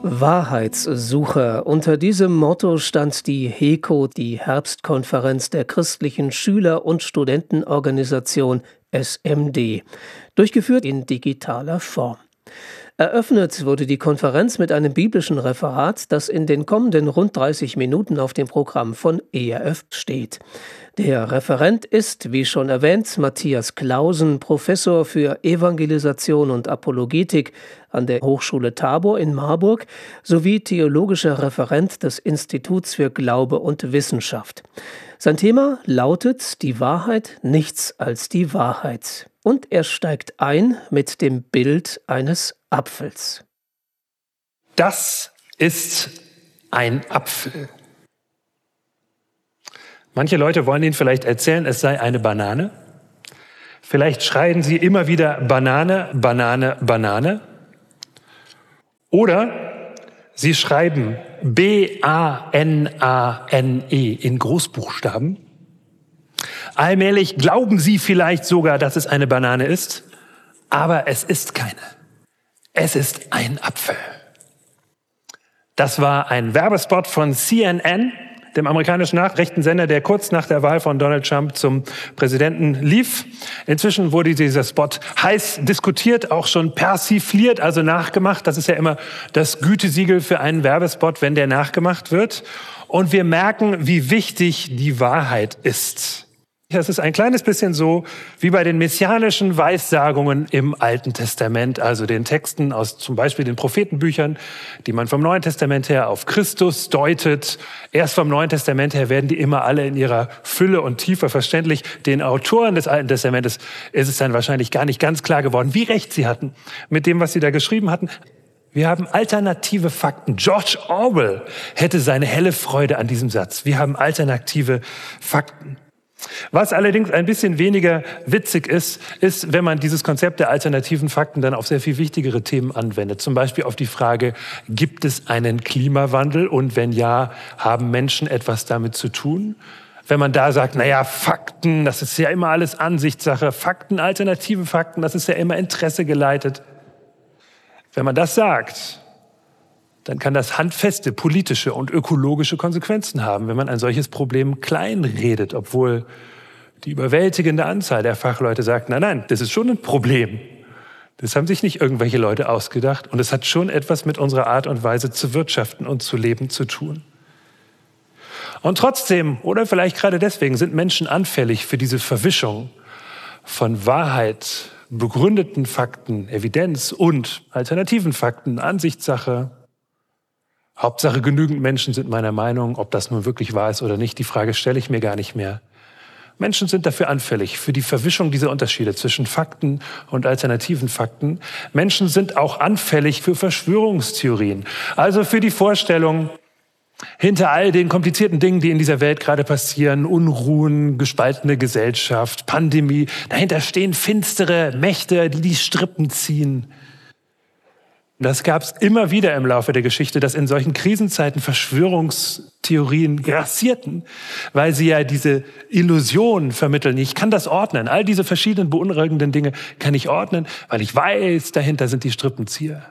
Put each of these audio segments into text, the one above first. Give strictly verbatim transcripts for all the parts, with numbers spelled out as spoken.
Wahrheitssucher. Unter diesem Motto stand die HECO, die Herbstkonferenz der christlichen Schüler- und Studentenorganisation S M D, durchgeführt in digitaler Form. Eröffnet wurde die Konferenz mit einem biblischen Referat, das in den kommenden rund dreißig Minuten auf dem Programm von E R F steht. Der Referent ist, wie schon erwähnt, Matthias Clausen, Professor für Evangelisation und Apologetik an der Hochschule Tabor in Marburg sowie theologischer Referent des Instituts für Glaube und Wissenschaft. Sein Thema lautet Die Wahrheit, nichts als die Wahrheit. Und er steigt ein mit dem Bild eines Apfels. Das ist ein Apfel. Manche Leute wollen Ihnen vielleicht erzählen, es sei eine Banane. Vielleicht schreien Sie immer wieder Banane, Banane, Banane. Oder Sie schreiben B A N A N E in Großbuchstaben. Allmählich glauben Sie vielleicht sogar, dass es eine Banane ist, aber es ist keine. Es ist ein Apfel. Das war ein Werbespot von C N N, dem amerikanischen Nachrichtensender, der kurz nach der Wahl von Donald Trump zum Präsidenten lief. Inzwischen wurde dieser Spot heiß diskutiert, auch schon persifliert, also nachgemacht. Das ist ja immer das Gütesiegel für einen Werbespot, wenn der nachgemacht wird. Und wir merken, wie wichtig die Wahrheit ist. Das ist ein kleines bisschen so wie bei den messianischen Weissagungen im Alten Testament, also den Texten aus zum Beispiel den Prophetenbüchern, die man vom Neuen Testament her auf Christus deutet. Erst vom Neuen Testament her werden die immer alle in ihrer Fülle und Tiefe verständlich. Den Autoren des Alten Testamentes ist es dann wahrscheinlich gar nicht ganz klar geworden, wie recht sie hatten mit dem, was sie da geschrieben hatten. Wir haben alternative Fakten. George Orwell hätte seine helle Freude an diesem Satz. Wir haben alternative Fakten. Was allerdings ein bisschen weniger witzig ist, ist, wenn man dieses Konzept der alternativen Fakten dann auf sehr viel wichtigere Themen anwendet. Zum Beispiel auf die Frage, gibt es einen Klimawandel und wenn ja, haben Menschen etwas damit zu tun? Wenn man da sagt, naja, Fakten, das ist ja immer alles Ansichtssache, Fakten, alternative Fakten, das ist ja immer Interesse geleitet. Wenn man das sagt, dann kann das handfeste politische und ökologische Konsequenzen haben, wenn man ein solches Problem kleinredet, obwohl die überwältigende Anzahl der Fachleute sagt, nein, nein, das ist schon ein Problem. Das haben sich nicht irgendwelche Leute ausgedacht und es hat schon etwas mit unserer Art und Weise zu wirtschaften und zu leben zu tun. Und trotzdem, oder vielleicht gerade deswegen, sind Menschen anfällig für diese Verwischung von Wahrheit, begründeten Fakten, Evidenz und alternativen Fakten, Ansichtssache. Hauptsache genügend Menschen sind meiner Meinung, ob das nun wirklich wahr ist oder nicht, die Frage stelle ich mir gar nicht mehr. Menschen sind dafür anfällig, für die Verwischung dieser Unterschiede zwischen Fakten und alternativen Fakten. Menschen sind auch anfällig für Verschwörungstheorien, also für die Vorstellung, hinter all den komplizierten Dingen, die in dieser Welt gerade passieren, Unruhen, gespaltene Gesellschaft, Pandemie, dahinter stehen finstere Mächte, die die Strippen ziehen. Das gab es immer wieder im Laufe der Geschichte, dass in solchen Krisenzeiten Verschwörungstheorien grassierten, weil sie ja diese Illusion vermitteln. Ich kann das ordnen. All diese verschiedenen beunruhigenden Dinge kann ich ordnen, weil ich weiß, dahinter sind die Strippenzieher.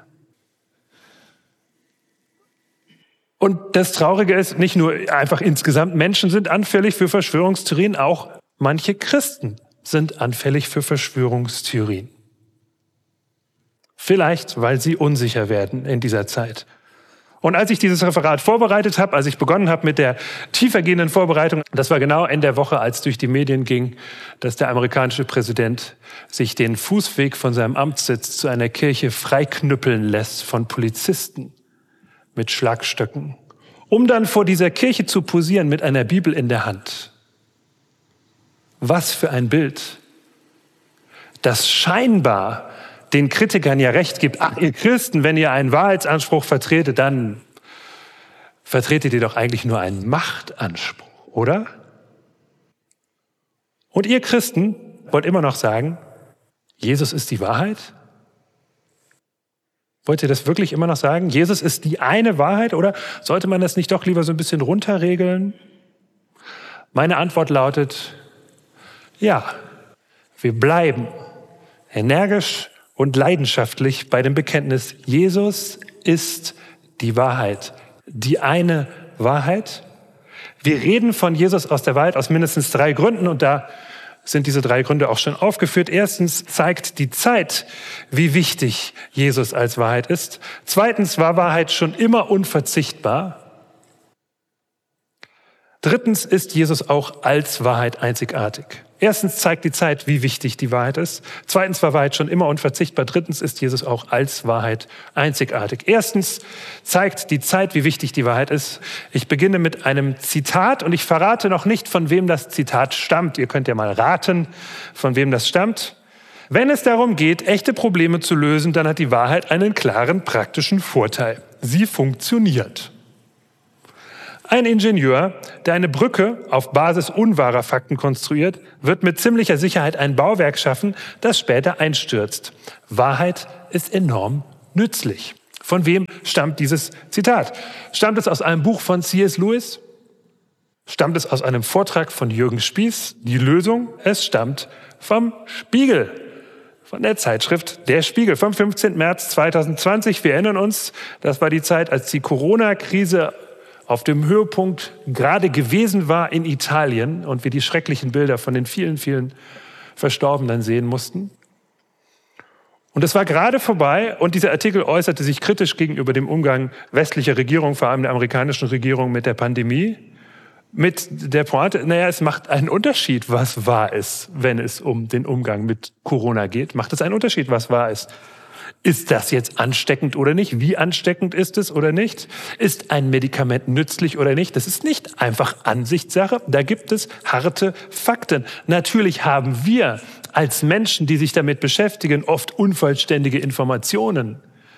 Und das Traurige ist, nicht nur einfach insgesamt Menschen sind anfällig für Verschwörungstheorien, auch manche Christen sind anfällig für Verschwörungstheorien. Vielleicht, weil sie unsicher werden in dieser Zeit. Und als ich dieses Referat vorbereitet habe, als ich begonnen habe mit der tiefergehenden Vorbereitung, das war genau in der Woche, als durch die Medien ging, dass der amerikanische Präsident sich den Fußweg von seinem Amtssitz zu einer Kirche freiknüppeln lässt von Polizisten mit Schlagstöcken, um dann vor dieser Kirche zu posieren mit einer Bibel in der Hand. Was für ein Bild, das scheinbar den Kritikern ja recht gibt. Ach, ihr Christen, wenn ihr einen Wahrheitsanspruch vertretet, dann vertretet ihr doch eigentlich nur einen Machtanspruch, oder? Und ihr Christen wollt immer noch sagen, Jesus ist die Wahrheit? Wollt ihr das wirklich immer noch sagen? Jesus ist die eine Wahrheit, oder sollte man das nicht doch lieber so ein bisschen runterregeln? Meine Antwort lautet, ja, wir bleiben energisch und leidenschaftlich bei dem Bekenntnis, Jesus ist die Wahrheit. Die eine Wahrheit. Wir reden von Jesus aus der Wahrheit aus mindestens drei Gründen und da sind diese drei Gründe auch schon aufgeführt. Erstens zeigt die Zeit, wie wichtig Jesus als Wahrheit ist. Zweitens war Wahrheit schon immer unverzichtbar. Drittens ist Jesus auch als Wahrheit einzigartig. Erstens zeigt die Zeit, wie wichtig die Wahrheit ist. Zweitens war Wahrheit schon immer unverzichtbar. Drittens ist Jesus auch als Wahrheit einzigartig. Erstens zeigt die Zeit, wie wichtig die Wahrheit ist. Ich beginne mit einem Zitat und ich verrate noch nicht, von wem das Zitat stammt. Ihr könnt ja mal raten, von wem das stammt. Wenn es darum geht, echte Probleme zu lösen, dann hat die Wahrheit einen klaren praktischen Vorteil. Sie funktioniert. Ein Ingenieur, der eine Brücke auf Basis unwahrer Fakten konstruiert, wird mit ziemlicher Sicherheit ein Bauwerk schaffen, das später einstürzt. Wahrheit ist enorm nützlich. Von wem stammt dieses Zitat? Stammt es aus einem Buch von C S Lewis? Stammt es aus einem Vortrag von Jürgen Spieß? Die Lösung? Es stammt vom Spiegel. Von der Zeitschrift Der Spiegel vom fünfzehnten März zweitausendzwanzig. Wir erinnern uns, das war die Zeit, als die Corona-Krise auf dem Höhepunkt gerade gewesen war in Italien und wir die schrecklichen Bilder von den vielen, vielen Verstorbenen sehen mussten. Und es war gerade vorbei und dieser Artikel äußerte sich kritisch gegenüber dem Umgang westlicher Regierungen, vor allem der amerikanischen Regierung, mit der Pandemie. Mit der Pointe, naja, es macht einen Unterschied, was wahr ist, wenn es um den Umgang mit Corona geht. Macht es einen Unterschied, was wahr ist? Ist das jetzt ansteckend oder nicht? Wie ansteckend ist es oder nicht? Ist ein Medikament nützlich oder nicht? Das ist nicht einfach Ansichtssache. Da gibt es harte Fakten. Natürlich haben wir als Menschen, die sich damit beschäftigen, oft unvollständige Informationen.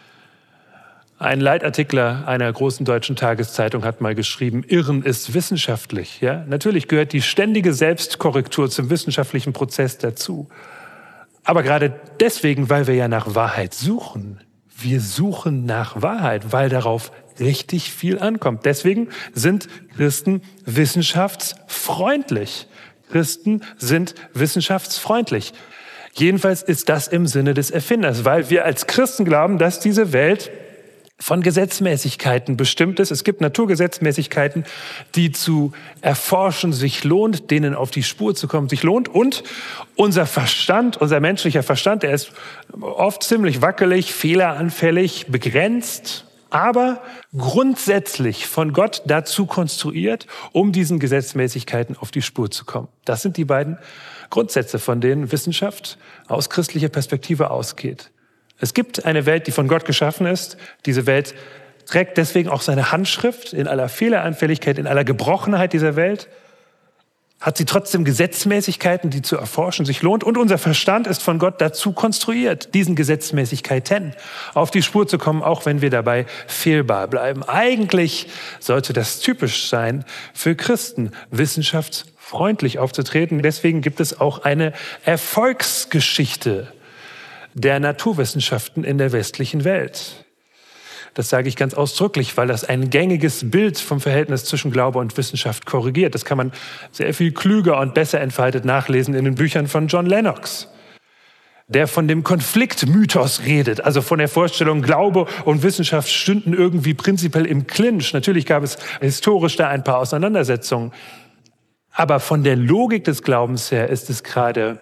Ein Leitartikler einer großen deutschen Tageszeitung hat mal geschrieben, Irren ist wissenschaftlich. Ja? Natürlich gehört die ständige Selbstkorrektur zum wissenschaftlichen Prozess dazu. Aber gerade deswegen, weil wir ja nach Wahrheit suchen. Wir suchen nach Wahrheit, weil darauf richtig viel ankommt. Deswegen sind Christen wissenschaftsfreundlich. Christen sind wissenschaftsfreundlich. Jedenfalls ist das im Sinne des Erfinders, weil wir als Christen glauben, dass diese Welt von Gesetzmäßigkeiten bestimmt ist. Es gibt Naturgesetzmäßigkeiten, die zu erforschen sich lohnt, denen auf die Spur zu kommen sich lohnt. Und unser Verstand, unser menschlicher Verstand, der ist oft ziemlich wackelig, fehleranfällig, begrenzt, aber grundsätzlich von Gott dazu konstruiert, um diesen Gesetzmäßigkeiten auf die Spur zu kommen. Das sind die beiden Grundsätze, von denen Wissenschaft aus christlicher Perspektive ausgeht. Es gibt eine Welt, die von Gott geschaffen ist. Diese Welt trägt deswegen auch seine Handschrift in aller Fehleranfälligkeit, in aller Gebrochenheit dieser Welt. Hat sie trotzdem Gesetzmäßigkeiten, die zu erforschen sich lohnt. Und unser Verstand ist von Gott dazu konstruiert, diesen Gesetzmäßigkeiten auf die Spur zu kommen, auch wenn wir dabei fehlbar bleiben. Eigentlich sollte das typisch sein für Christen, wissenschaftsfreundlich aufzutreten. Deswegen gibt es auch eine Erfolgsgeschichte der Naturwissenschaften in der westlichen Welt. Das sage ich ganz ausdrücklich, weil das ein gängiges Bild vom Verhältnis zwischen Glaube und Wissenschaft korrigiert. Das kann man sehr viel klüger und besser entfaltet nachlesen in den Büchern von John Lennox, der von dem Konfliktmythos redet, also von der Vorstellung, Glaube und Wissenschaft stünden irgendwie prinzipiell im Clinch. Natürlich gab es historisch da ein paar Auseinandersetzungen, aber von der Logik des Glaubens her ist es gerade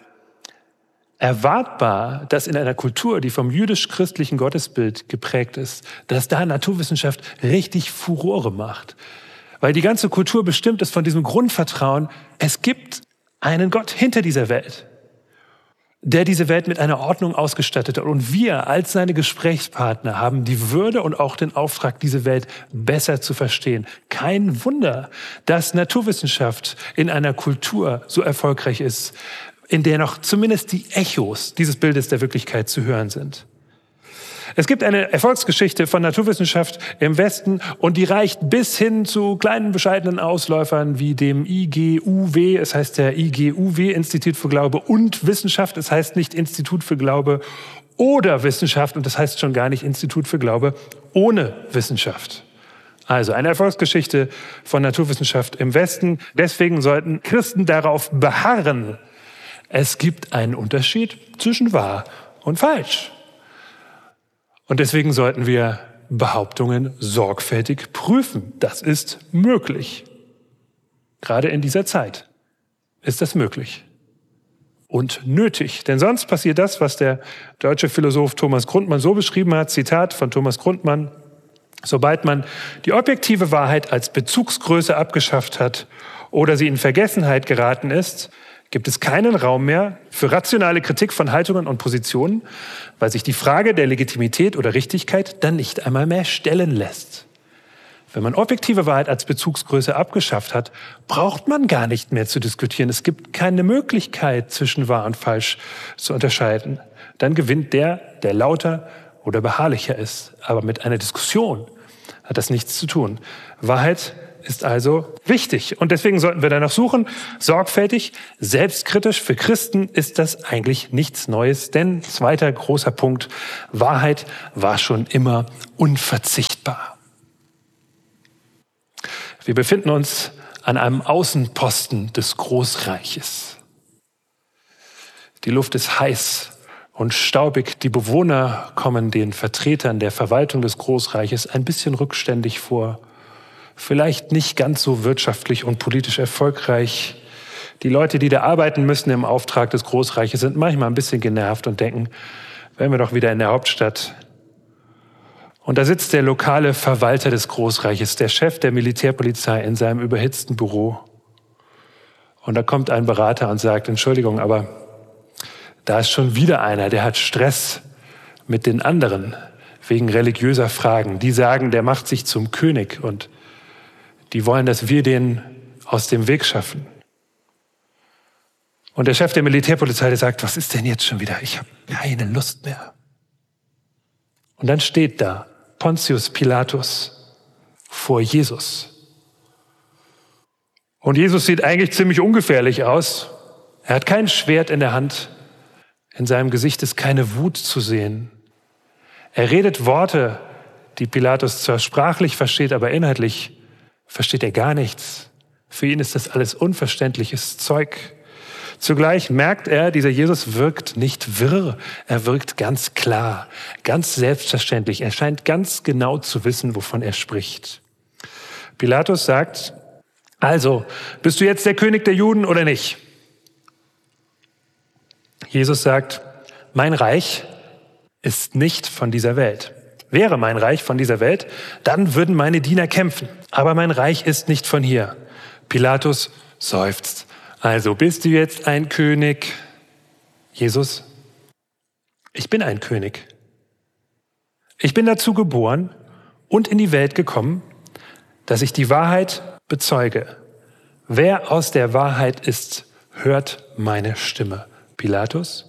erwartbar, dass in einer Kultur, die vom jüdisch-christlichen Gottesbild geprägt ist, dass da Naturwissenschaft richtig Furore macht. Weil die ganze Kultur bestimmt ist von diesem Grundvertrauen, es gibt einen Gott hinter dieser Welt, der diese Welt mit einer Ordnung ausgestattet hat. Und wir als seine Gesprächspartner haben die Würde und auch den Auftrag, diese Welt besser zu verstehen. Kein Wunder, dass Naturwissenschaft in einer Kultur so erfolgreich ist, in der noch zumindest die Echos dieses Bildes der Wirklichkeit zu hören sind. Es gibt eine Erfolgsgeschichte von Naturwissenschaft im Westen und die reicht bis hin zu kleinen, bescheidenen Ausläufern wie dem I G U W. Es heißt der I G U W, Institut für Glaube und Wissenschaft. Es heißt nicht Institut für Glaube oder Wissenschaft und das heißt schon gar nicht Institut für Glaube ohne Wissenschaft. Also eine Erfolgsgeschichte von Naturwissenschaft im Westen. Deswegen sollten Christen darauf beharren, es gibt einen Unterschied zwischen wahr und falsch. Und deswegen sollten wir Behauptungen sorgfältig prüfen. Das ist möglich. Gerade in dieser Zeit ist das möglich und nötig. Denn sonst passiert das, was der deutsche Philosoph Thomas Grundmann so beschrieben hat, Zitat von Thomas Grundmann: Sobald man die objektive Wahrheit als Bezugsgröße abgeschafft hat oder sie in Vergessenheit geraten ist, gibt es keinen Raum mehr für rationale Kritik von Haltungen und Positionen, weil sich die Frage der Legitimität oder Richtigkeit dann nicht einmal mehr stellen lässt. Wenn man objektive Wahrheit als Bezugsgröße abgeschafft hat, braucht man gar nicht mehr zu diskutieren. Es gibt keine Möglichkeit, zwischen wahr und falsch zu unterscheiden. Dann gewinnt der, der lauter oder beharrlicher ist. Aber mit einer Diskussion hat das nichts zu tun. Wahrheit ist also wichtig. Und deswegen sollten wir danach suchen, sorgfältig, selbstkritisch. Für Christen ist das eigentlich nichts Neues. Denn, zweiter großer Punkt, Wahrheit war schon immer unverzichtbar. Wir befinden uns an einem Außenposten des Großreiches. Die Luft ist heiß und staubig. Die Bewohner kommen den Vertretern der Verwaltung des Großreiches ein bisschen rückständig vor. Vielleicht nicht ganz so wirtschaftlich und politisch erfolgreich. Die Leute, die da arbeiten müssen im Auftrag des Großreiches, sind manchmal ein bisschen genervt und denken, wären wir doch wieder in der Hauptstadt. Und da sitzt der lokale Verwalter des Großreiches, der Chef der Militärpolizei in seinem überhitzten Büro. Und da kommt ein Berater und sagt, Entschuldigung, aber da ist schon wieder einer, der hat Stress mit den anderen wegen religiöser Fragen. Die sagen, der macht sich zum König und die wollen, dass wir den aus dem Weg schaffen. Und der Chef der Militärpolizei, der sagt, was ist denn jetzt schon wieder? Ich habe keine Lust mehr. Und dann steht da Pontius Pilatus vor Jesus. Und Jesus sieht eigentlich ziemlich ungefährlich aus. Er hat kein Schwert in der Hand. In seinem Gesicht ist keine Wut zu sehen. Er redet Worte, die Pilatus zwar sprachlich versteht, aber inhaltlich versteht er gar nichts. Für ihn ist das alles unverständliches Zeug. Zugleich merkt er, dieser Jesus wirkt nicht wirr, er wirkt ganz klar, ganz selbstverständlich. Er scheint ganz genau zu wissen, wovon er spricht. Pilatus sagt, also, bist du jetzt der König der Juden oder nicht? Jesus sagt, mein Reich ist nicht von dieser Welt. Wäre mein Reich von dieser Welt, dann würden meine Diener kämpfen. Aber mein Reich ist nicht von hier. Pilatus seufzt. Also bist du jetzt ein König? Jesus, ich bin ein König. Ich bin dazu geboren und in die Welt gekommen, dass ich die Wahrheit bezeuge. Wer aus der Wahrheit ist, hört meine Stimme. Pilatus,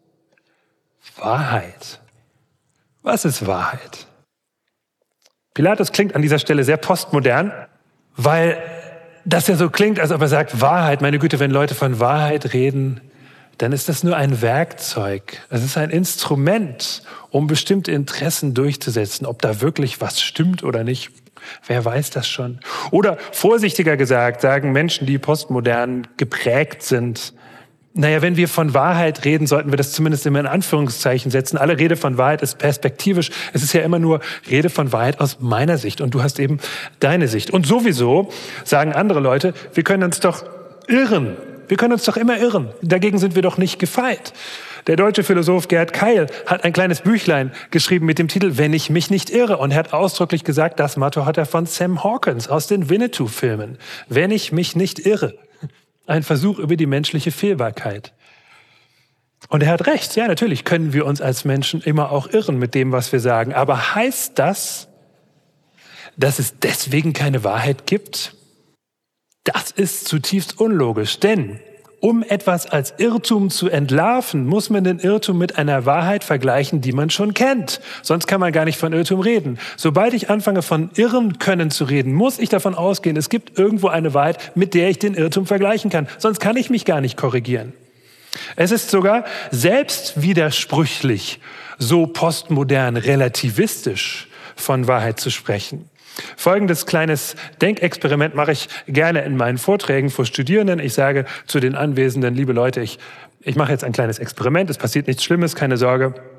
Wahrheit. Was ist Wahrheit? Pilatus klingt an dieser Stelle sehr postmodern, weil das ja so klingt, als ob er sagt, Wahrheit, meine Güte, wenn Leute von Wahrheit reden, dann ist das nur ein Werkzeug. Es ist ein Instrument, um bestimmte Interessen durchzusetzen. Ob da wirklich was stimmt oder nicht, wer weiß das schon. Oder vorsichtiger gesagt, sagen Menschen, die postmodern geprägt sind, naja, wenn wir von Wahrheit reden, sollten wir das zumindest immer in Anführungszeichen setzen. Alle Rede von Wahrheit ist perspektivisch. Es ist ja immer nur Rede von Wahrheit aus meiner Sicht. Und du hast eben deine Sicht. Und sowieso sagen andere Leute, wir können uns doch irren. Wir können uns doch immer irren. Dagegen sind wir doch nicht gefeit. Der deutsche Philosoph Gerd Keil hat ein kleines Büchlein geschrieben mit dem Titel Wenn ich mich nicht irre. Und er hat ausdrücklich gesagt, das Motto hat er von Sam Hawkins aus den Winnetou-Filmen. Wenn ich mich nicht irre. Ein Versuch über die menschliche Fehlbarkeit. Und er hat recht. Ja, natürlich können wir uns als Menschen immer auch irren mit dem, was wir sagen. Aber heißt das, dass es deswegen keine Wahrheit gibt? Das ist zutiefst unlogisch. Denn um etwas als Irrtum zu entlarven, muss man den Irrtum mit einer Wahrheit vergleichen, die man schon kennt. Sonst kann man gar nicht von Irrtum reden. Sobald ich anfange, von Irren können zu reden, muss ich davon ausgehen, es gibt irgendwo eine Wahrheit, mit der ich den Irrtum vergleichen kann. Sonst kann ich mich gar nicht korrigieren. Es ist sogar selbst widersprüchlich, so postmodern relativistisch von Wahrheit zu sprechen. Folgendes kleines Denkexperiment mache ich gerne in meinen Vorträgen vor Studierenden. Ich sage zu den Anwesenden, liebe Leute, ich, ich mache jetzt ein kleines Experiment. Es passiert nichts Schlimmes, keine Sorge.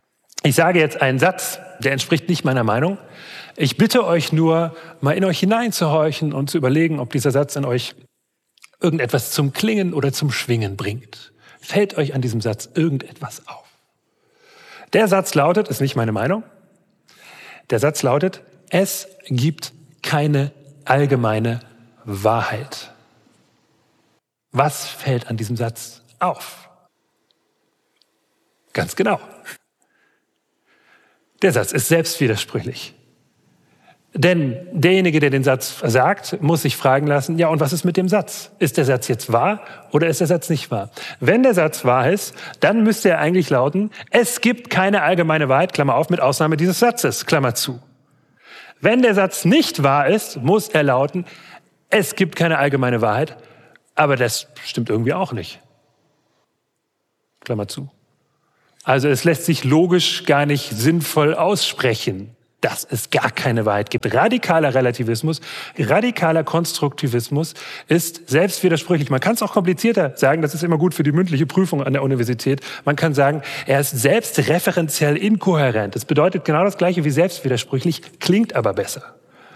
Ich sage jetzt einen Satz, der entspricht nicht meiner Meinung. Ich bitte euch nur, mal in euch hineinzuhorchen und zu überlegen, ob dieser Satz in euch irgendetwas zum Klingen oder zum Schwingen bringt. Fällt euch an diesem Satz irgendetwas auf? Der Satz lautet, ist nicht meine Meinung, der Satz lautet, es gibt keine allgemeine Wahrheit. Was fällt an diesem Satz auf? Ganz genau. Der Satz ist selbstwidersprüchlich. Denn derjenige, der den Satz sagt, muss sich fragen lassen, ja, und was ist mit dem Satz? Ist der Satz jetzt wahr oder ist der Satz nicht wahr? Wenn der Satz wahr ist, dann müsste er eigentlich lauten, es gibt keine allgemeine Wahrheit, Klammer auf, mit Ausnahme dieses Satzes, Klammer zu. Wenn der Satz nicht wahr ist, muss er lauten, es gibt keine allgemeine Wahrheit, aber das stimmt irgendwie auch nicht. Klammer zu. Also es lässt sich logisch gar nicht sinnvoll aussprechen, dass es gar keine Wahrheit gibt. Radikaler Relativismus, radikaler Konstruktivismus ist selbstwidersprüchlich. Man kann es auch komplizierter sagen, das ist immer gut für die mündliche Prüfung an der Universität. Man kann sagen, er ist selbstreferenziell inkohärent. Das bedeutet genau das Gleiche wie selbstwidersprüchlich, klingt aber besser.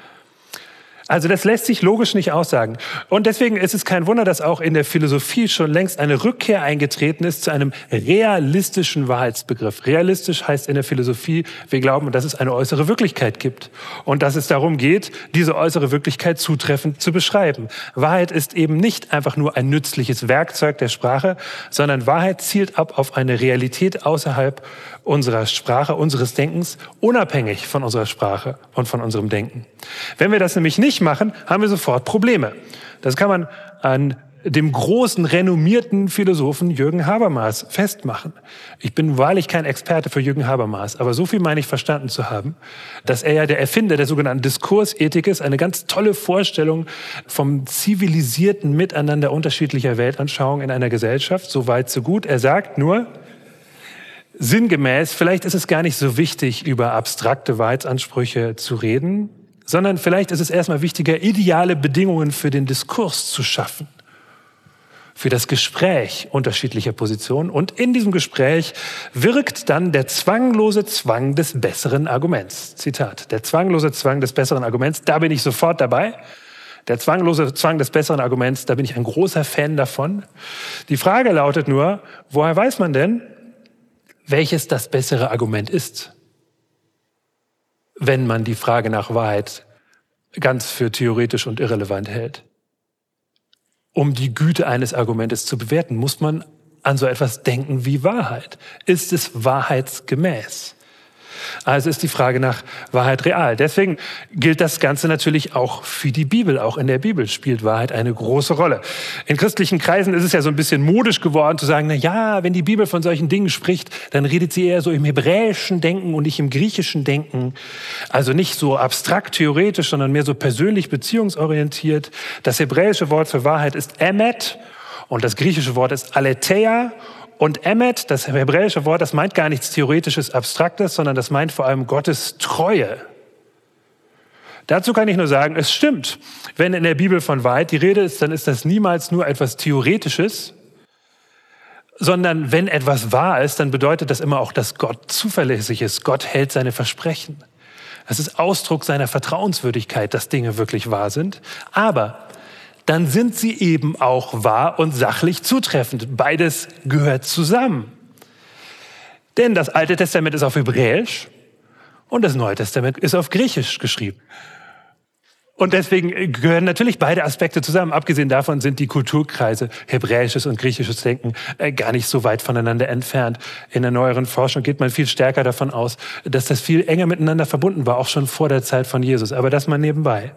Also das lässt sich logisch nicht aussagen. Und deswegen ist es kein Wunder, dass auch in der Philosophie schon längst eine Rückkehr eingetreten ist zu einem realistischen Wahrheitsbegriff. Realistisch heißt in der Philosophie, wir glauben, dass es eine äußere Wirklichkeit gibt und dass es darum geht, diese äußere Wirklichkeit zutreffend zu beschreiben. Wahrheit ist eben nicht einfach nur ein nützliches Werkzeug der Sprache, sondern Wahrheit zielt ab auf eine Realität außerhalb unserer Sprache, unseres Denkens, unabhängig von unserer Sprache und von unserem Denken. Wenn wir das nämlich nicht machen, haben wir sofort Probleme. Das kann man an dem großen, renommierten Philosophen Jürgen Habermas festmachen. Ich bin wahrlich kein Experte für Jürgen Habermas, aber so viel meine ich verstanden zu haben, dass er ja der Erfinder der sogenannten Diskursethik ist, eine ganz tolle Vorstellung vom zivilisierten Miteinander unterschiedlicher Weltanschauungen in einer Gesellschaft. So weit, so gut. Er sagt nur, sinngemäß, vielleicht ist es gar nicht so wichtig, über abstrakte Wahrheitsansprüche zu reden, sondern vielleicht ist es erstmal wichtiger, ideale Bedingungen für den Diskurs zu schaffen, für das Gespräch unterschiedlicher Positionen. Und in diesem Gespräch wirkt dann der zwanglose Zwang des besseren Arguments. Zitat, der zwanglose Zwang des besseren Arguments, da bin ich sofort dabei. Der zwanglose Zwang des besseren Arguments, da bin ich ein großer Fan davon. Die Frage lautet nur, woher weiß man denn, welches das bessere Argument ist, wenn man die Frage nach Wahrheit ganz für theoretisch und irrelevant hält? Um die Güte eines Argumentes zu bewerten, muss man an so etwas denken wie Wahrheit. Ist es wahrheitsgemäß? Also ist die Frage nach Wahrheit real. Deswegen gilt das Ganze natürlich auch für die Bibel. Auch in der Bibel spielt Wahrheit eine große Rolle. In christlichen Kreisen ist es ja so ein bisschen modisch geworden zu sagen, na ja, wenn die Bibel von solchen Dingen spricht, dann redet sie eher so im hebräischen Denken und nicht im griechischen Denken. Also nicht so abstrakt theoretisch, sondern mehr so persönlich beziehungsorientiert. Das hebräische Wort für Wahrheit ist Emet und das griechische Wort ist Aletheia. Und Emet, das hebräische Wort, das meint gar nichts Theoretisches, Abstraktes, sondern das meint vor allem Gottes Treue. Dazu kann ich nur sagen, es stimmt. Wenn in der Bibel von Wahrheit die Rede ist, dann ist das niemals nur etwas Theoretisches, sondern wenn etwas wahr ist, dann bedeutet das immer auch, dass Gott zuverlässig ist. Gott hält seine Versprechen. Es ist Ausdruck seiner Vertrauenswürdigkeit, dass Dinge wirklich wahr sind. Aber dann sind sie eben auch wahr und sachlich zutreffend. Beides gehört zusammen. Denn das Alte Testament ist auf Hebräisch und das Neue Testament ist auf Griechisch geschrieben. Und deswegen gehören natürlich beide Aspekte zusammen. Abgesehen davon sind die Kulturkreise, hebräisches und griechisches Denken, gar nicht so weit voneinander entfernt. In der neueren Forschung geht man viel stärker davon aus, dass das viel enger miteinander verbunden war, auch schon vor der Zeit von Jesus. Aber das mal nebenbei.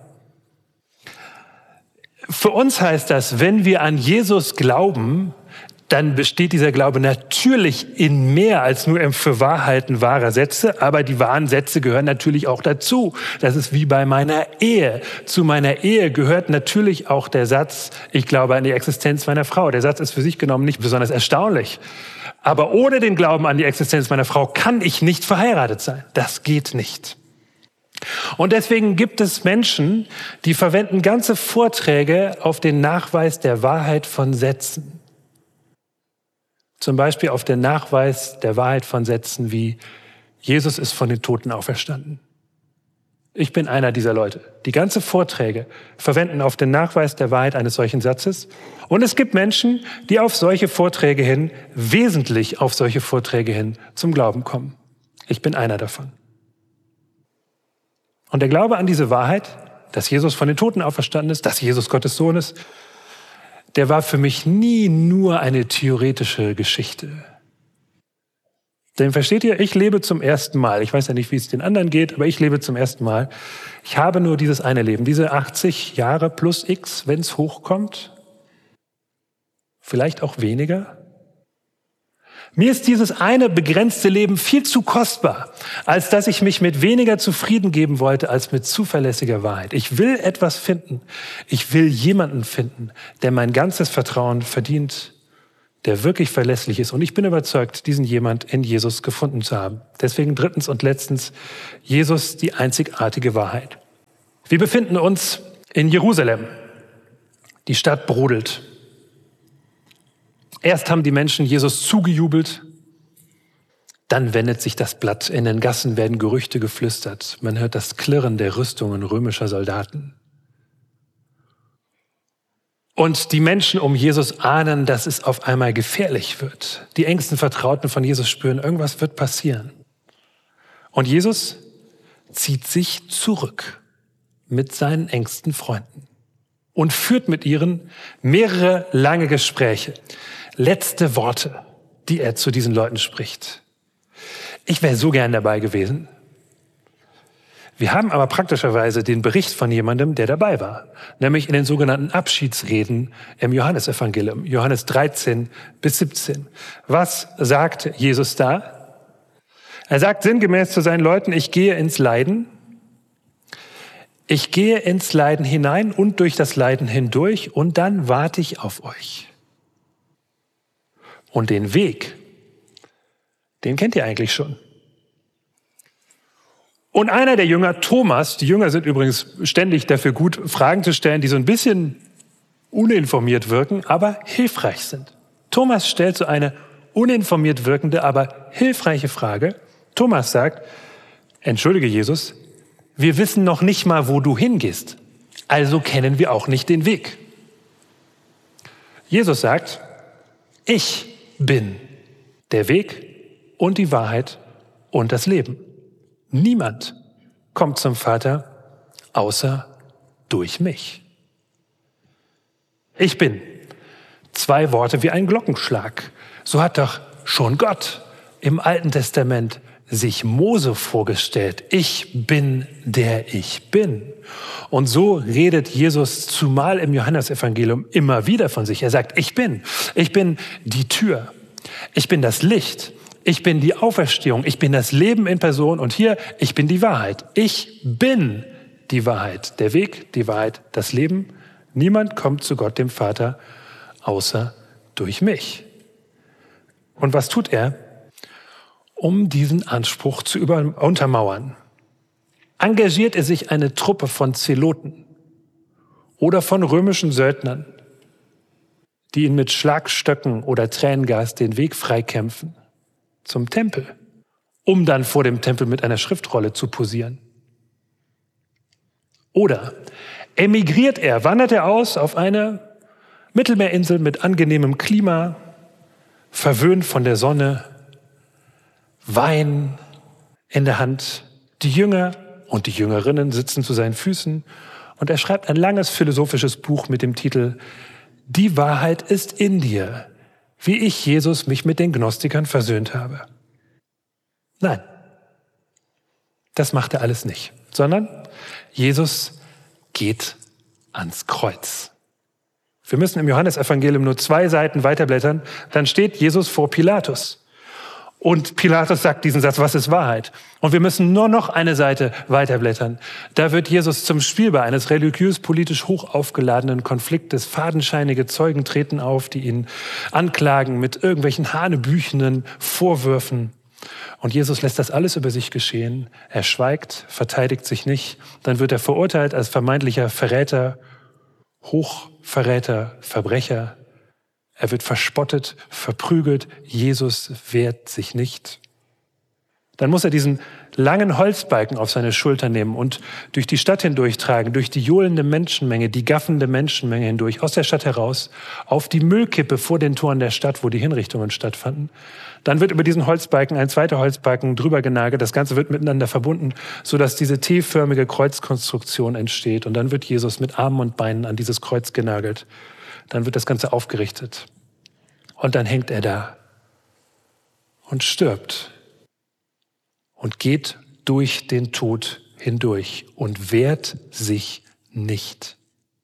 Für uns heißt das, wenn wir an Jesus glauben, dann besteht dieser Glaube natürlich in mehr als nur im Fürwahrhalten wahrer Sätze, aber die wahren Sätze gehören natürlich auch dazu. Das ist wie bei meiner Ehe. Zu meiner Ehe gehört natürlich auch der Satz, ich glaube an die Existenz meiner Frau. Der Satz ist für sich genommen nicht besonders erstaunlich. Aber ohne den Glauben an die Existenz meiner Frau kann ich nicht verheiratet sein. Das geht nicht. Und deswegen gibt es Menschen, die verwenden ganze Vorträge auf den Nachweis der Wahrheit von Sätzen. Zum Beispiel auf den Nachweis der Wahrheit von Sätzen wie Jesus ist von den Toten auferstanden. Ich bin einer dieser Leute. Die ganzen Vorträge verwenden auf den Nachweis der Wahrheit eines solchen Satzes. Und es gibt Menschen, die auf solche Vorträge hin, wesentlich auf solche Vorträge hin zum Glauben kommen. Ich bin einer davon. Und der Glaube an diese Wahrheit, dass Jesus von den Toten auferstanden ist, dass Jesus Gottes Sohn ist, der war für mich nie nur eine theoretische Geschichte. Denn versteht ihr, ich lebe zum ersten Mal. Ich weiß ja nicht, wie es den anderen geht, aber ich lebe zum ersten Mal. Ich habe nur dieses eine Leben, diese achtzig Jahre plus X, wenn es hochkommt. Vielleicht auch weniger. Mir ist dieses eine begrenzte Leben viel zu kostbar, als dass ich mich mit weniger zufrieden geben wollte als mit zuverlässiger Wahrheit. Ich will etwas finden. Ich will jemanden finden, der mein ganzes Vertrauen verdient, der wirklich verlässlich ist. Und ich bin überzeugt, diesen jemand in Jesus gefunden zu haben. Deswegen drittens und letztens, Jesus die einzigartige Wahrheit. Wir befinden uns in Jerusalem. Die Stadt brodelt. Erst haben die Menschen Jesus zugejubelt, dann wendet sich das Blatt. In den Gassen werden Gerüchte geflüstert. Man hört das Klirren der Rüstungen römischer Soldaten. Und die Menschen um Jesus ahnen, dass es auf einmal gefährlich wird. Die engsten Vertrauten von Jesus spüren, irgendwas wird passieren. Und Jesus zieht sich zurück mit seinen engsten Freunden und führt mit ihnen mehrere lange Gespräche. Letzte Worte, die er zu diesen Leuten spricht. Ich wäre so gern dabei gewesen. Wir haben aber praktischerweise den Bericht von jemandem, der dabei war, nämlich in den sogenannten Abschiedsreden im Johannesevangelium, Johannes dreizehn bis siebzehn. Was sagt Jesus da? Er sagt sinngemäß zu seinen Leuten, ich gehe ins Leiden, ich gehe ins Leiden hinein und durch das Leiden hindurch und dann warte ich auf euch. Und den Weg, den kennt ihr eigentlich schon. Und einer der Jünger, Thomas, die Jünger sind übrigens ständig dafür gut, Fragen zu stellen, die so ein bisschen uninformiert wirken, aber hilfreich sind. Thomas stellt so eine uninformiert wirkende, aber hilfreiche Frage. Thomas sagt, entschuldige Jesus, wir wissen noch nicht mal, wo du hingehst, also kennen wir auch nicht den Weg. Jesus sagt, ich bin der Weg und die Wahrheit und das Leben. Niemand kommt zum Vater außer durch mich. Ich bin. Zwei Worte wie ein Glockenschlag. So hat doch schon Gott im Alten Testament sich Mose vorgestellt. Ich bin, der ich bin. Und so redet Jesus zumal im Johannesevangelium immer wieder von sich. Er sagt, ich bin. Ich bin die Tür. Ich bin das Licht. Ich bin die Auferstehung. Ich bin das Leben in Person. Und hier, ich bin die Wahrheit. Ich bin die Wahrheit. Der Weg, die Wahrheit, das Leben. Niemand kommt zu Gott, dem Vater, außer durch mich. Und was tut er, um diesen Anspruch zu über- untermauern? Engagiert er sich eine Truppe von Zeloten oder von römischen Söldnern, die ihn mit Schlagstöcken oder Tränengas den Weg freikämpfen zum Tempel, um dann vor dem Tempel mit einer Schriftrolle zu posieren? Oder emigriert er, wandert er aus auf eine Mittelmeerinsel mit angenehmem Klima, verwöhnt von der Sonne, Wein in der Hand. Die Jünger und die Jüngerinnen sitzen zu seinen Füßen und er schreibt ein langes philosophisches Buch mit dem Titel Die Wahrheit ist in dir, wie ich, Jesus, mich mit den Gnostikern versöhnt habe. Nein, das macht er alles nicht, sondern Jesus geht ans Kreuz. Wir müssen im Johannesevangelium nur zwei Seiten weiterblättern, dann steht Jesus vor Pilatus. Und Pilatus sagt diesen Satz, was ist Wahrheit? Und wir müssen nur noch eine Seite weiterblättern. Da wird Jesus zum Spielball eines religiös-politisch hoch aufgeladenen Konfliktes. Fadenscheinige Zeugen treten auf, die ihn anklagen mit irgendwelchen hanebüchenen Vorwürfen. Und Jesus lässt das alles über sich geschehen. Er schweigt, verteidigt sich nicht. Dann wird er verurteilt als vermeintlicher Verräter, Hochverräter, Verbrecher. Er wird verspottet, verprügelt. Jesus wehrt sich nicht. Dann muss er diesen langen Holzbalken auf seine Schulter nehmen und durch die Stadt hindurch tragen, durch die johlende Menschenmenge, die gaffende Menschenmenge hindurch, aus der Stadt heraus, auf die Müllkippe vor den Toren der Stadt, wo die Hinrichtungen stattfanden. Dann wird über diesen Holzbalken ein zweiter Holzbalken drüber genagelt. Das Ganze wird miteinander verbunden, sodass diese T-förmige Kreuzkonstruktion entsteht. Und dann wird Jesus mit Armen und Beinen an dieses Kreuz genagelt. Dann wird das Ganze aufgerichtet. Und dann hängt er da und stirbt und geht durch den Tod hindurch und wehrt sich nicht.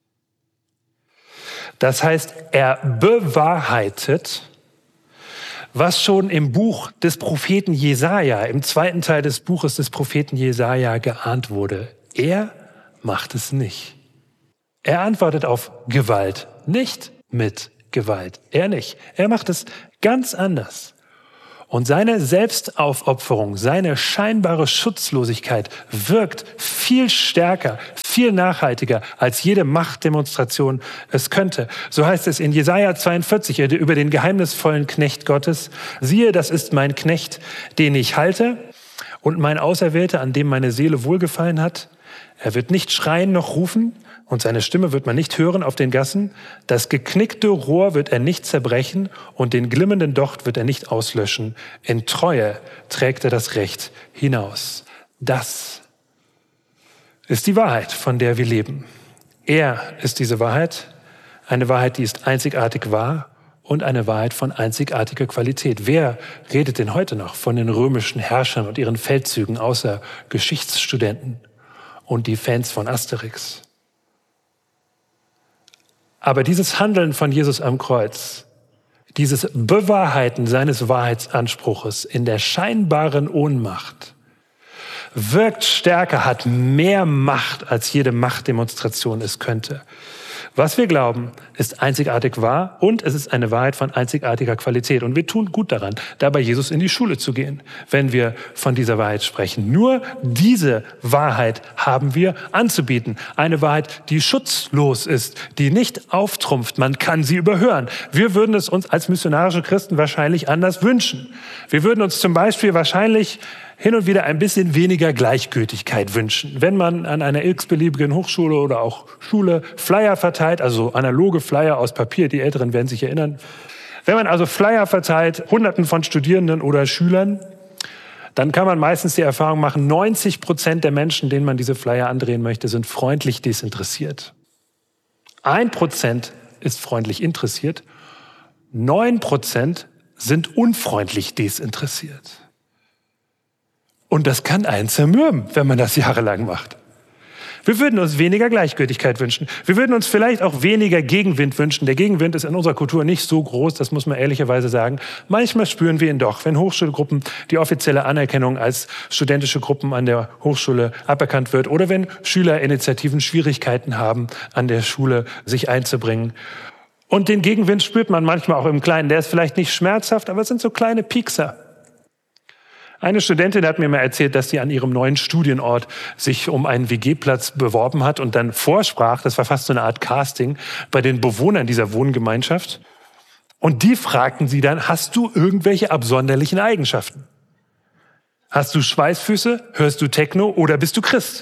Das heißt, er bewahrheitet, was schon im Buch des Propheten Jesaja, im zweiten Teil des Buches des Propheten Jesaja geahnt wurde. Er macht es nicht. Er antwortet auf Gewalt, nicht mit Gewalt. Er nicht. Er macht es ganz anders. Und seine Selbstaufopferung, seine scheinbare Schutzlosigkeit wirkt viel stärker, viel nachhaltiger, als jede Machtdemonstration es könnte. So heißt es in Jesaja zweiundvierzig über den geheimnisvollen Knecht Gottes: Siehe, das ist mein Knecht, den ich halte, und mein Auserwählter, an dem meine Seele wohlgefallen hat. Er wird nicht schreien noch rufen, und seine Stimme wird man nicht hören auf den Gassen. Das geknickte Rohr wird er nicht zerbrechen und den glimmenden Docht wird er nicht auslöschen. In Treue trägt er das Recht hinaus. Das ist die Wahrheit, von der wir leben. Er ist diese Wahrheit, eine Wahrheit, die ist einzigartig wahr und eine Wahrheit von einzigartiger Qualität. Wer redet denn heute noch von den römischen Herrschern und ihren Feldzügen außer Geschichtsstudenten und die Fans von Asterix? Aber dieses Handeln von Jesus am Kreuz, dieses Bewahrheiten seines Wahrheitsanspruches in der scheinbaren Ohnmacht, wirkt stärker, hat mehr Macht, als jede Machtdemonstration es könnte. Was wir glauben, ist einzigartig wahr und es ist eine Wahrheit von einzigartiger Qualität. Und wir tun gut daran, da bei Jesus in die Schule zu gehen, wenn wir von dieser Wahrheit sprechen. Nur diese Wahrheit haben wir anzubieten. Eine Wahrheit, die schutzlos ist, die nicht auftrumpft. Man kann sie überhören. Wir würden es uns als missionarische Christen wahrscheinlich anders wünschen. Wir würden uns zum Beispiel wahrscheinlich hin und wieder ein bisschen weniger Gleichgültigkeit wünschen. Wenn man an einer x-beliebigen Hochschule oder auch Schule Flyer verteilt, also analoge Flyer aus Papier, die Älteren werden sich erinnern. Wenn man also Flyer verteilt, Hunderten von Studierenden oder Schülern, dann kann man meistens die Erfahrung machen, neunzig Prozent der Menschen, denen man diese Flyer andrehen möchte, sind freundlich desinteressiert. Ein Prozent ist freundlich interessiert, neun Prozent sind unfreundlich desinteressiert. Und das kann einen zermürben, wenn man das jahrelang macht. Wir würden uns weniger Gleichgültigkeit wünschen. Wir würden uns vielleicht auch weniger Gegenwind wünschen. Der Gegenwind ist in unserer Kultur nicht so groß, das muss man ehrlicherweise sagen. Manchmal spüren wir ihn doch, wenn Hochschulgruppen die offizielle Anerkennung als studentische Gruppen an der Hochschule aberkannt wird oder wenn Schülerinitiativen Schwierigkeiten haben, an der Schule sich einzubringen. Und den Gegenwind spürt man manchmal auch im Kleinen. Der ist vielleicht nicht schmerzhaft, aber es sind so kleine Piekser. Eine Studentin hat mir mal erzählt, dass sie an ihrem neuen Studienort sich um einen W G-Platz beworben hat und dann vorsprach, das war fast so eine Art Casting, bei den Bewohnern dieser Wohngemeinschaft. Und die fragten sie dann: Hast du irgendwelche absonderlichen Eigenschaften? Hast du Schweißfüße? Hörst du Techno oder bist du Christ?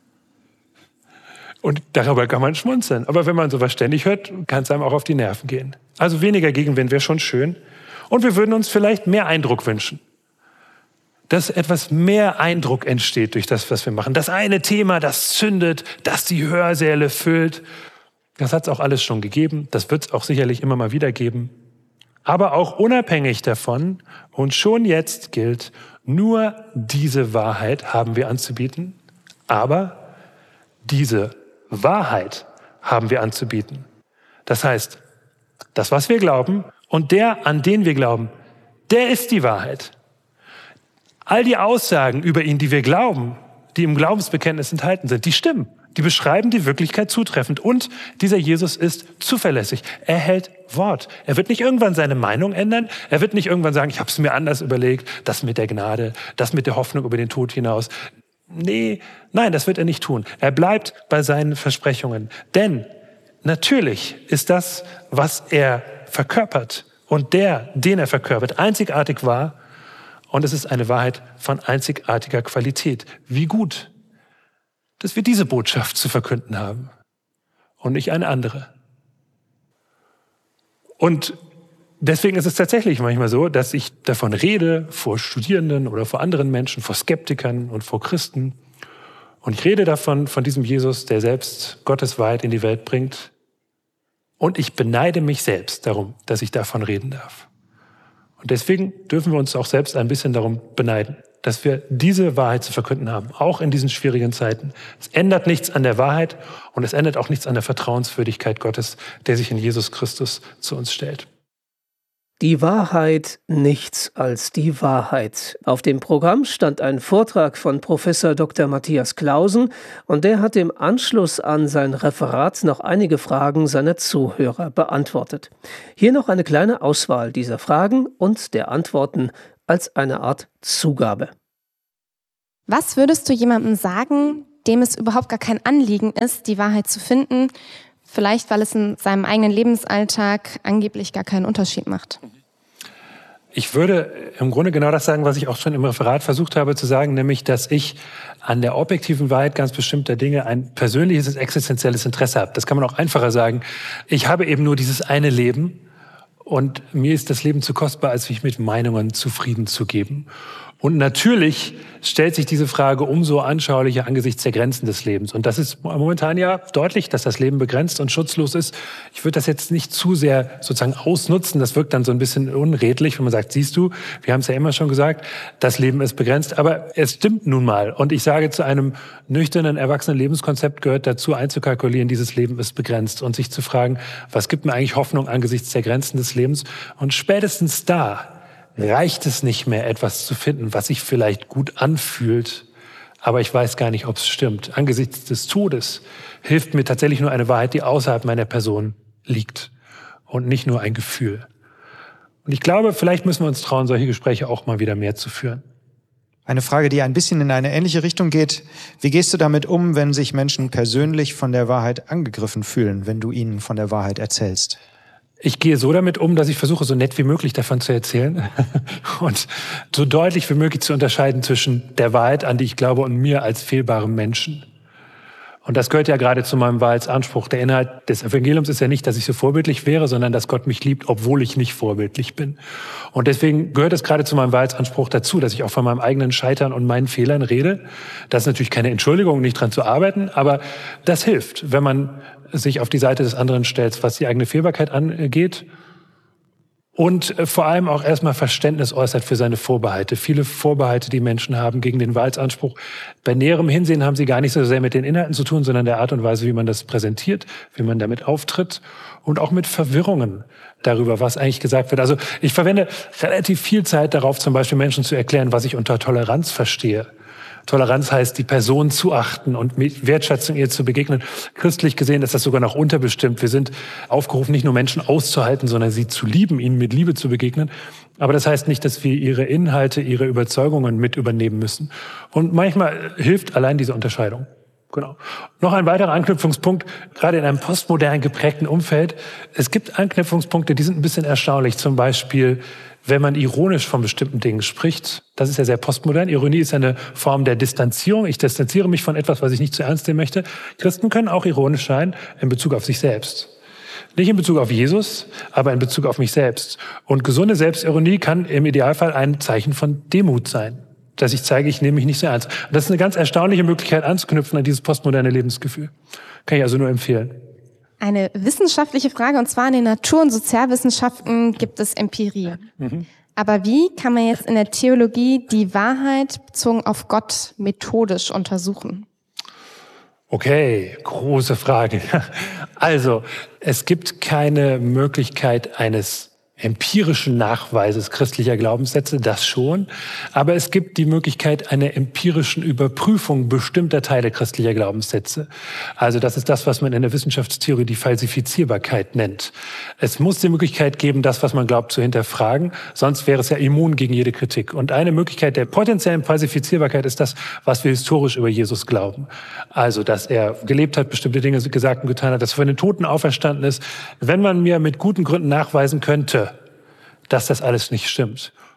Und darüber kann man schmunzeln. Aber wenn man sowas ständig hört, kann es einem auch auf die Nerven gehen. Also weniger Gegenwind wäre schon schön. Und wir würden uns vielleicht mehr Eindruck wünschen. Dass etwas mehr Eindruck entsteht durch das, was wir machen. Das eine Thema, das zündet, das die Hörsäle füllt. Das hat es auch alles schon gegeben. Das wird es auch sicherlich immer mal wieder geben. Aber auch unabhängig davon und schon jetzt gilt, nur diese Wahrheit haben wir anzubieten. Aber diese Wahrheit haben wir anzubieten. Das heißt, das, was wir glauben und der, an den wir glauben, der ist die Wahrheit. All die Aussagen über ihn, die wir glauben, die im Glaubensbekenntnis enthalten sind, die stimmen. Die beschreiben die Wirklichkeit zutreffend. Und dieser Jesus ist zuverlässig. Er hält Wort. Er wird nicht irgendwann seine Meinung ändern. Er wird nicht irgendwann sagen, ich habe es mir anders überlegt, das mit der Gnade, das mit der Hoffnung über den Tod hinaus. Nee, nein, das wird er nicht tun. Er bleibt bei seinen Versprechungen. Denn natürlich ist das, was er verkörpert und der, den er verkörpert, einzigartig wahr Und es ist eine Wahrheit von einzigartiger Qualität. Wie gut, dass wir diese Botschaft zu verkünden haben und nicht eine andere. Und deswegen ist es tatsächlich manchmal so, dass ich davon rede vor Studierenden oder vor anderen Menschen, vor Skeptikern und vor Christen. Und ich rede davon, von diesem Jesus, der selbst Gottes Wahrheit in die Welt bringt. Und ich beneide mich selbst darum, dass ich davon reden darf. Und deswegen dürfen wir uns auch selbst ein bisschen darum beneiden, dass wir diese Wahrheit zu verkünden haben, auch in diesen schwierigen Zeiten. Es ändert nichts an der Wahrheit und es ändert auch nichts an der Vertrauenswürdigkeit Gottes, der sich in Jesus Christus zu uns stellt. Die Wahrheit, nichts als die Wahrheit. Auf dem Programm stand ein Vortrag von Professor Doktor Matthias Clausen und der hat im Anschluss an sein Referat noch einige Fragen seiner Zuhörer beantwortet. Hier noch eine kleine Auswahl dieser Fragen und der Antworten als eine Art Zugabe. Was würdest du jemandem sagen, dem es überhaupt gar kein Anliegen ist, die Wahrheit zu finden? Vielleicht, weil es in seinem eigenen Lebensalltag angeblich gar keinen Unterschied macht. Ich würde im Grunde genau das sagen, was ich auch schon im Referat versucht habe zu sagen, nämlich, dass ich an der objektiven Wahrheit ganz bestimmter Dinge ein persönliches, existenzielles Interesse habe. Das kann man auch einfacher sagen. Ich habe eben nur dieses eine Leben und mir ist das Leben zu kostbar, als mich mit Meinungen zufrieden zu geben. Und natürlich stellt sich diese Frage umso anschaulicher angesichts der Grenzen des Lebens. Und das ist momentan ja deutlich, dass das Leben begrenzt und schutzlos ist. Ich würde das jetzt nicht zu sehr sozusagen ausnutzen. Das wirkt dann so ein bisschen unredlich, wenn man sagt, siehst du, wir haben es ja immer schon gesagt, das Leben ist begrenzt. Aber es stimmt nun mal. Und ich sage, zu einem nüchternen, erwachsenen Lebenskonzept gehört dazu, einzukalkulieren, dieses Leben ist begrenzt. Und sich zu fragen, was gibt mir eigentlich Hoffnung angesichts der Grenzen des Lebens? Und spätestens da reicht es nicht mehr, etwas zu finden, was sich vielleicht gut anfühlt, aber ich weiß gar nicht, ob es stimmt. Angesichts des Todes hilft mir tatsächlich nur eine Wahrheit, die außerhalb meiner Person liegt und nicht nur ein Gefühl. Und ich glaube, vielleicht müssen wir uns trauen, solche Gespräche auch mal wieder mehr zu führen. Eine Frage, die ein bisschen in eine ähnliche Richtung geht. Wie gehst du damit um, wenn sich Menschen persönlich von der Wahrheit angegriffen fühlen, wenn du ihnen von der Wahrheit erzählst? Ich gehe so damit um, dass ich versuche, so nett wie möglich davon zu erzählen und so deutlich wie möglich zu unterscheiden zwischen der Wahrheit, an die ich glaube, und mir als fehlbarem Menschen. Und das gehört ja gerade zu meinem Wahrheitsanspruch. Der Inhalt des Evangeliums ist ja nicht, dass ich so vorbildlich wäre, sondern dass Gott mich liebt, obwohl ich nicht vorbildlich bin. Und deswegen gehört es gerade zu meinem Wahrheitsanspruch dazu, dass ich auch von meinem eigenen Scheitern und meinen Fehlern rede. Das ist natürlich keine Entschuldigung, nicht dran zu arbeiten, aber das hilft, wenn man sich auf die Seite des anderen stellt, was die eigene Fehlbarkeit angeht. Und vor allem auch erstmal Verständnis äußert für seine Vorbehalte. Viele Vorbehalte, die Menschen haben gegen den Wahrheitsanspruch. Bei näherem Hinsehen haben sie gar nicht so sehr mit den Inhalten zu tun, sondern der Art und Weise, wie man das präsentiert, wie man damit auftritt und auch mit Verwirrungen darüber, was eigentlich gesagt wird. Also ich verwende relativ viel Zeit darauf, zum Beispiel Menschen zu erklären, was ich unter Toleranz verstehe. Toleranz heißt, die Person zu achten und mit Wertschätzung ihr zu begegnen. Christlich gesehen ist das sogar noch unterbestimmt. Wir sind aufgerufen, nicht nur Menschen auszuhalten, sondern sie zu lieben, ihnen mit Liebe zu begegnen. Aber das heißt nicht, dass wir ihre Inhalte, ihre Überzeugungen mit übernehmen müssen. Und manchmal hilft allein diese Unterscheidung. Genau. Noch ein weiterer Anknüpfungspunkt, gerade in einem postmodern geprägten Umfeld. Es gibt Anknüpfungspunkte, die sind ein bisschen erstaunlich. Zum Beispiel, wenn man ironisch von bestimmten Dingen spricht. Das ist ja sehr postmodern. Ironie ist eine Form der Distanzierung. Ich distanziere mich von etwas, was ich nicht zu ernst nehmen möchte. Christen können auch ironisch sein in Bezug auf sich selbst. Nicht in Bezug auf Jesus, aber in Bezug auf mich selbst. Und gesunde Selbstironie kann im Idealfall ein Zeichen von Demut sein. Dass ich zeige, ich nehme mich nicht so ernst. Und das ist eine ganz erstaunliche Möglichkeit anzuknüpfen an dieses postmoderne Lebensgefühl. Kann ich also nur empfehlen. Eine wissenschaftliche Frage, und zwar in den Natur- und Sozialwissenschaften gibt es Empirie. Mhm. Aber wie kann man jetzt in der Theologie die Wahrheit bezogen auf Gott methodisch untersuchen? Okay, große Frage. Also, es gibt keine Möglichkeit eines empirischen Nachweises christlicher Glaubenssätze, das schon. Aber es gibt die Möglichkeit einer empirischen Überprüfung bestimmter Teile christlicher Glaubenssätze. Also das ist das, was man in der Wissenschaftstheorie die Falsifizierbarkeit nennt. Es muss die Möglichkeit geben, das, was man glaubt, zu hinterfragen. Sonst wäre es ja immun gegen jede Kritik. Und eine Möglichkeit der potenziellen Falsifizierbarkeit ist das, was wir historisch über Jesus glauben. Also, dass er gelebt hat, bestimmte Dinge gesagt und getan hat, dass er von den Toten auferstanden ist. Wenn man mir mit guten Gründen nachweisen könnte, dass das alles nicht stimmt,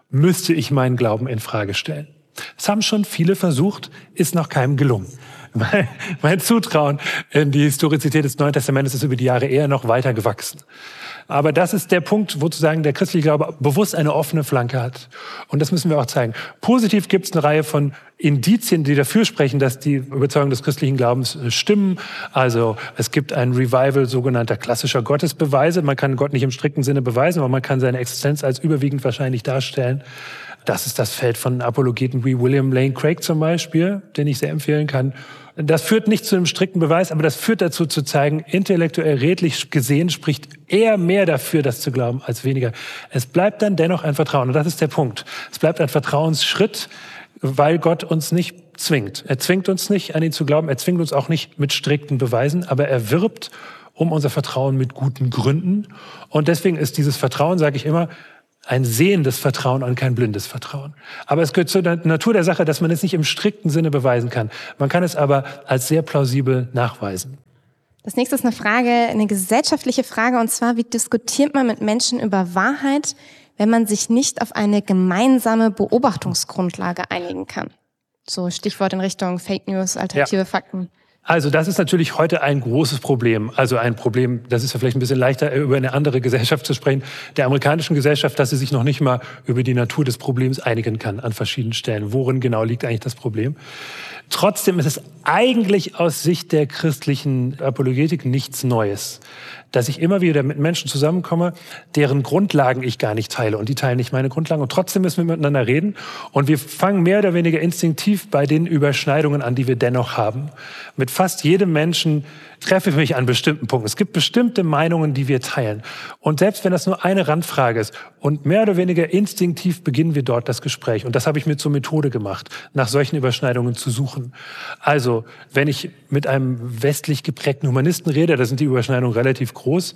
müsste ich meinen Glauben in Frage stellen. Das haben schon viele versucht, ist noch keinem gelungen. Mein, mein Zutrauen in die Historizität des Neuen Testamentes ist über die Jahre eher noch weiter gewachsen. Aber das ist der Punkt, wo sozusagen der christliche Glaube bewusst eine offene Flanke hat. Und das müssen wir auch zeigen. Positiv gibt es eine Reihe von Indizien, die dafür sprechen, dass die Überzeugung des christlichen Glaubens stimmen. Also es gibt ein Revival sogenannter klassischer Gottesbeweise. Man kann Gott nicht im strikten Sinne beweisen, aber man kann seine Existenz als überwiegend wahrscheinlich darstellen. Das ist das Feld von Apologeten wie William Lane Craig zum Beispiel, den ich sehr empfehlen kann. Das führt nicht zu einem strikten Beweis, aber das führt dazu zu zeigen, intellektuell redlich gesehen spricht eher mehr dafür, das zu glauben, als weniger. Es bleibt dann dennoch ein Vertrauen. Und das ist der Punkt. Es bleibt ein Vertrauensschritt, weil Gott uns nicht zwingt. Er zwingt uns nicht, an ihn zu glauben. Er zwingt uns auch nicht mit strikten Beweisen, aber er wirbt um unser Vertrauen mit guten Gründen. Und deswegen ist dieses Vertrauen, sage ich immer, ein sehendes Vertrauen und kein blindes Vertrauen. Aber es gehört zur Natur der Sache, dass man es nicht im strikten Sinne beweisen kann. Man kann es aber als sehr plausibel nachweisen. Das nächste ist eine Frage, eine gesellschaftliche Frage, und zwar, wie diskutiert man mit Menschen über Wahrheit, wenn man sich nicht auf eine gemeinsame Beobachtungsgrundlage einigen kann? So Stichwort in Richtung Fake News, alternative ja. Fakten. Also das ist natürlich heute ein großes Problem. Also ein Problem, das ist ja vielleicht ein bisschen leichter, über eine andere Gesellschaft zu sprechen, der amerikanischen Gesellschaft, dass sie sich noch nicht mal über die Natur des Problems einigen kann an verschiedenen Stellen. Worin genau liegt eigentlich das Problem? Trotzdem ist es eigentlich aus Sicht der christlichen Apologetik nichts Neues, dass ich immer wieder mit Menschen zusammenkomme, deren Grundlagen ich gar nicht teile. Und die teilen nicht meine Grundlagen. Und trotzdem müssen wir miteinander reden. Und wir fangen mehr oder weniger instinktiv bei den Überschneidungen an, die wir dennoch haben. Mit fast jedem Menschen treffe ich mich an bestimmten Punkten. Es gibt bestimmte Meinungen, die wir teilen. Und selbst wenn das nur eine Randfrage ist und mehr oder weniger instinktiv beginnen wir dort das Gespräch. Und das habe ich mir zur Methode gemacht, nach solchen Überschneidungen zu suchen. Also, wenn ich mit einem westlich geprägten Humanisten rede, da sind die Überschneidungen relativ groß,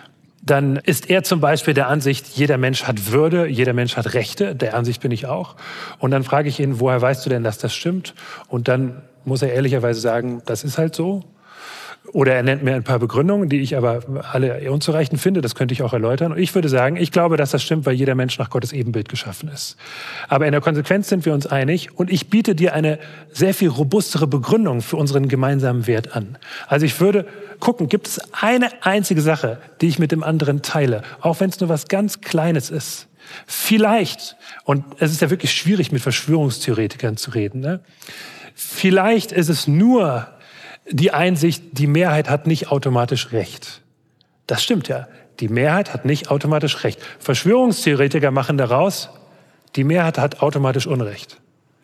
dann ist er zum Beispiel der Ansicht, jeder Mensch hat Würde, jeder Mensch hat Rechte. Der Ansicht bin ich auch. Und dann frage ich ihn, woher weißt du denn, dass das stimmt? Und dann muss er ehrlicherweise sagen, das ist halt so. Oder er nennt mir ein paar Begründungen, die ich aber alle unzureichend finde. Das könnte ich auch erläutern. Und ich würde sagen, ich glaube, dass das stimmt, weil jeder Mensch nach Gottes Ebenbild geschaffen ist. Aber in der Konsequenz sind wir uns einig. Und ich biete dir eine sehr viel robustere Begründung für unseren gemeinsamen Wert an. Also ich würde gucken, gibt es eine einzige Sache, die ich mit dem anderen teile, auch wenn es nur was ganz Kleines ist. Vielleicht, und es ist ja wirklich schwierig, mit Verschwörungstheoretikern zu reden, ne? Vielleicht ist es nur die Einsicht, die Mehrheit hat nicht automatisch Recht. Das stimmt ja. Die Mehrheit hat nicht automatisch Recht. Verschwörungstheoretiker machen daraus, die Mehrheit hat automatisch Unrecht.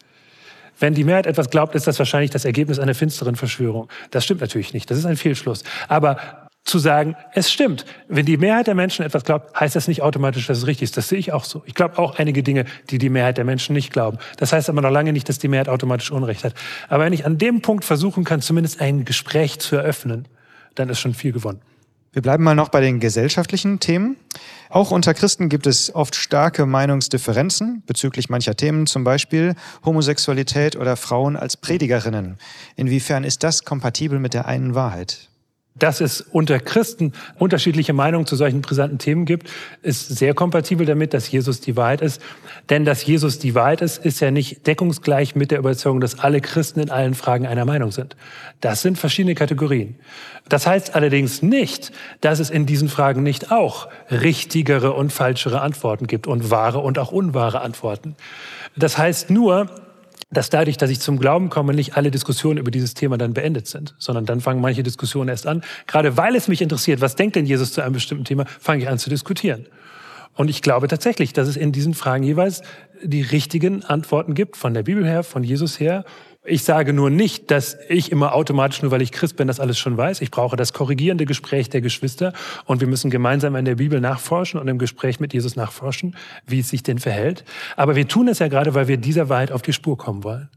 Wenn die Mehrheit etwas glaubt, ist das wahrscheinlich das Ergebnis einer finsteren Verschwörung. Das stimmt natürlich nicht. Das ist ein Fehlschluss. Aber zu sagen, es stimmt. Wenn die Mehrheit der Menschen etwas glaubt, heißt das nicht automatisch, dass es richtig ist. Das sehe ich auch so. Ich glaube auch einige Dinge, die die Mehrheit der Menschen nicht glauben. Das heißt aber noch lange nicht, dass die Mehrheit automatisch Unrecht hat. Aber wenn ich an dem Punkt versuchen kann, zumindest ein Gespräch zu eröffnen, dann ist schon viel gewonnen. Wir bleiben mal noch bei den gesellschaftlichen Themen. Auch unter Christen gibt es oft starke Meinungsdifferenzen bezüglich mancher Themen, zum Beispiel Homosexualität oder Frauen als Predigerinnen. Inwiefern ist das kompatibel mit der einen Wahrheit? Dass es unter Christen unterschiedliche Meinungen zu solchen brisanten Themen gibt, ist sehr kompatibel damit, dass Jesus die Wahrheit ist. Denn dass Jesus die Wahrheit ist, ist ja nicht deckungsgleich mit der Überzeugung, dass alle Christen in allen Fragen einer Meinung sind. Das sind verschiedene Kategorien. Das heißt allerdings nicht, dass es in diesen Fragen nicht auch richtigere und falschere Antworten gibt und wahre und auch unwahre Antworten. Das heißt nur, dass dadurch, dass ich zum Glauben komme, nicht alle Diskussionen über dieses Thema dann beendet sind, sondern dann fangen manche Diskussionen erst an. Gerade weil es mich interessiert, was denkt denn Jesus zu einem bestimmten Thema, fange ich an zu diskutieren. Und ich glaube tatsächlich, dass es in diesen Fragen jeweils die richtigen Antworten gibt, von der Bibel her, von Jesus her. Ich sage nur nicht, dass ich immer automatisch, nur weil ich Christ bin, das alles schon weiß. Ich brauche das korrigierende Gespräch der Geschwister und wir müssen gemeinsam in der Bibel nachforschen und im Gespräch mit Jesus nachforschen, wie es sich denn verhält. Aber wir tun es ja gerade, weil wir dieser Wahrheit auf die Spur kommen wollen.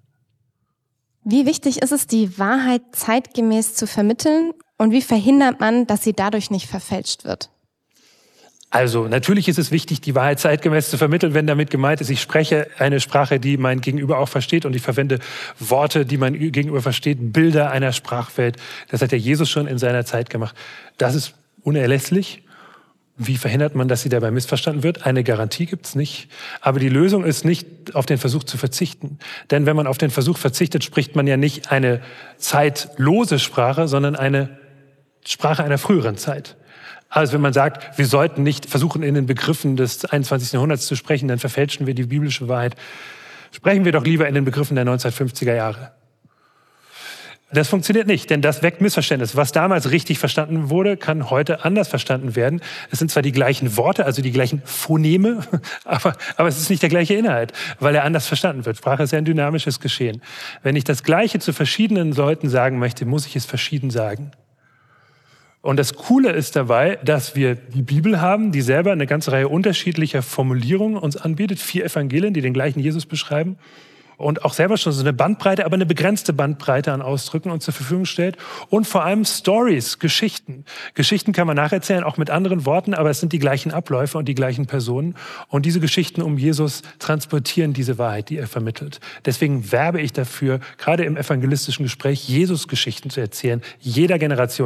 Wie wichtig ist es, die Wahrheit zeitgemäß zu vermitteln und wie verhindert man, dass sie dadurch nicht verfälscht wird? Also natürlich ist es wichtig, die Wahrheit zeitgemäß zu vermitteln, wenn damit gemeint ist, ich spreche eine Sprache, die mein Gegenüber auch versteht und ich verwende Worte, die mein Gegenüber versteht, Bilder einer Sprachwelt. Das hat ja Jesus schon in seiner Zeit gemacht. Das ist unerlässlich Wie verhindert man, dass sie dabei missverstanden wird? Eine Garantie gibt's nicht. Aber die Lösung ist nicht, auf den Versuch zu verzichten. Denn wenn man auf den Versuch verzichtet, spricht man ja nicht eine zeitlose Sprache, sondern eine Sprache einer früheren Zeit. Also wenn man sagt, wir sollten nicht versuchen, in den Begriffen des einundzwanzigsten Jahrhunderts zu sprechen, dann verfälschen wir die biblische Wahrheit. Sprechen wir doch lieber in den Begriffen der neunzehnhundertfünfziger Jahre. Das funktioniert nicht, denn das weckt Missverständnis. Was damals richtig verstanden wurde, kann heute anders verstanden werden. Es sind zwar die gleichen Worte, also die gleichen Phoneme, aber, aber es ist nicht der gleiche Inhalt, weil er anders verstanden wird. Sprache ist ja ein dynamisches Geschehen. Wenn ich das Gleiche zu verschiedenen Leuten sagen möchte, muss ich es verschieden sagen. Und das Coole ist dabei, dass wir die Bibel haben, die selber eine ganze Reihe unterschiedlicher Formulierungen uns anbietet. Vier Evangelien, die den gleichen Jesus beschreiben. Und auch selber schon so eine Bandbreite, aber eine begrenzte Bandbreite an Ausdrücken uns zur Verfügung stellt. Und vor allem Stories, Geschichten. Geschichten kann man nacherzählen, auch mit anderen Worten, aber es sind die gleichen Abläufe und die gleichen Personen. Und diese Geschichten um Jesus transportieren diese Wahrheit, die er vermittelt. Deswegen werbe ich dafür, gerade im evangelistischen Gespräch, Jesus-Geschichten zu erzählen, jeder Generation.